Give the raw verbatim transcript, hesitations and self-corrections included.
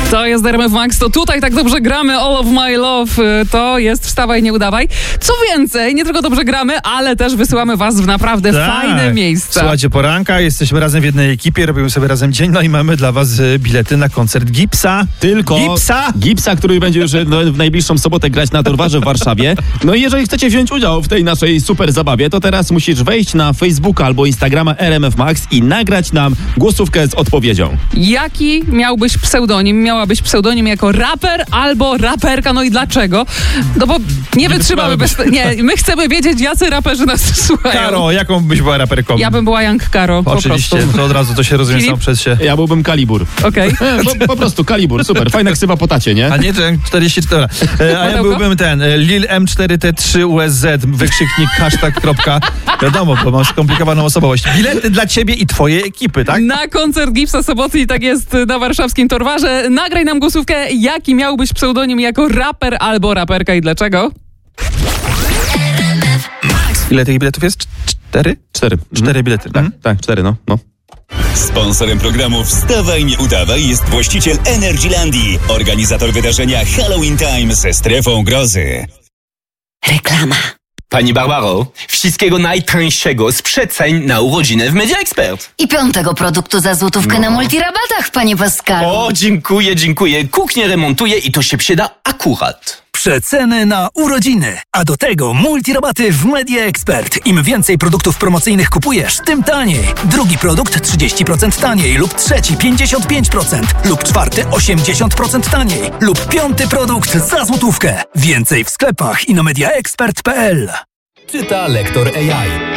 To jest R M F Max, to tutaj tak dobrze gramy All of My Love, to jest Wstawaj, nie udawaj. Co więcej, nie tylko dobrze gramy, ale też wysyłamy was w naprawdę tak. fajne miejsca. Słuchajcie, poranka, jesteśmy razem w jednej ekipie, robimy sobie razem dzień, no i mamy dla was bilety na koncert Gipsa. Tylko Gipsa? Gipsa, który będzie już w najbliższą sobotę grać na Torwarze w Warszawie. No i jeżeli chcecie wziąć udział w tej naszej super zabawie, to teraz musisz wejść na Facebooka albo Instagrama R M F Max i nagrać nam głosówkę z odpowiedzią. Jaki miałbyś pseudonim? Miałabyś pseudonim jako raper albo raperka, no i dlaczego? No bo nie, nie wytrzymamy bez... Nie, my chcemy wiedzieć, jacy raperzy nas słuchają. Karo, jaką byś była raperką? Ja bym była Young Karo, po Oczywiście, prostu. to od razu to się rozumie sam przez się. Ja byłbym Kalibur. Okej. Okay. Po, po prostu Kalibur, super, fajna ksywa po tacie, nie? A nie, to czterdzieści cztery. E, a ja byłbym ten, Lil M cztery T trzy U S Z, wykrzyknik, hashtag, kropka. Wiadomo, bo mam skomplikowaną osobowość. Bilety dla ciebie i twojej ekipy, tak? Na koncert Gipsa Sobotni, tak jest, na warszawskim Torwarze. Nagraj nam głosówkę, jaki miałbyś pseudonim jako raper albo raperka i dlaczego? Ile tych biletów jest? Cztery? Cztery. Cztery mhm. bilety, tak? Mhm. Tak, cztery, no. no. Sponsorem programu Wstawaj, nie udawaj jest właściciel Energylandii, organizator wydarzenia Halloween Time ze strefą grozy. Reklama. Pani Barbaro, wszystkiego najtańszego z przeceń na urodziny w Media Expert. I piątego produktu za złotówkę no. na multirabatach, panie Pascalu. O, dziękuję, dziękuję. Kuchnię remontuję i to się przyda akurat. Przeceny na urodziny, a do tego multirabaty w Media Expert. Im więcej produktów promocyjnych kupujesz, tym taniej. Drugi produkt trzydzieści procent taniej lub trzeci pięćdziesiąt pięć procent lub czwarty osiemdziesiąt procent taniej lub piąty produkt za złotówkę. Więcej w sklepach i na mediaexpert kropka p l. Czyta lektor A I.